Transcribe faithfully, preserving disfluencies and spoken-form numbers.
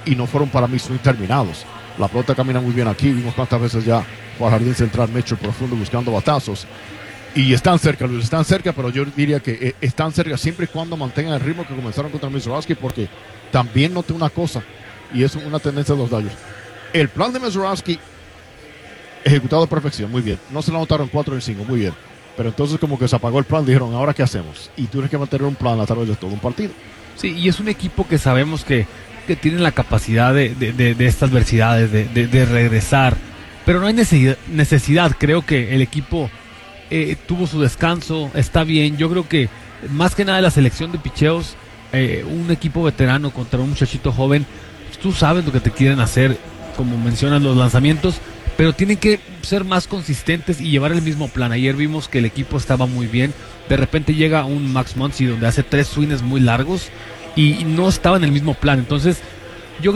y no fueron para mí swing terminados. La pelota camina muy bien aquí, vimos cuántas veces ya fue al jardín central Mitchell profundo buscando batazos. Y están cerca, Luis, están cerca, pero yo diría que eh, están cerca siempre y cuando mantengan el ritmo que comenzaron contra Mazeroski, porque también noté una cosa, y es una tendencia de los Dodgers. El plan de Mazeroski, ejecutado a perfección, muy bien. No se lo anotaron cuatro en cinco, muy bien. Pero entonces como que se apagó el plan, dijeron, ¿ahora qué hacemos? Y tienes que mantener un plan a través de todo un partido. Sí, y es un equipo que sabemos que, que tiene la capacidad de, de, de, de estas adversidades, de, de, de regresar. Pero no hay necesidad, necesidad. Creo que el equipo eh, tuvo su descanso, está bien. Yo creo que más que nada la selección de picheos, eh, un equipo veterano contra un muchachito joven, tú sabes lo que te quieren hacer, como mencionas los lanzamientos, pero tienen que ser más consistentes y llevar el mismo plan. Ayer vimos que el equipo estaba muy bien, de repente llega un Max Muncy donde hace tres swings muy largos y, y no estaba en el mismo plan. Entonces